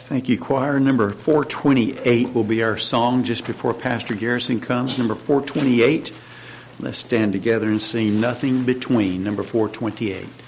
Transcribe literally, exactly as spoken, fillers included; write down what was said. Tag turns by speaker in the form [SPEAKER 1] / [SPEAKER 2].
[SPEAKER 1] Thank you, choir. Number four twenty-eight will be our song just before Pastor Garrison comes. Number four twenty-eight. Let's stand together and sing Nothing Between. Number four twenty-eight.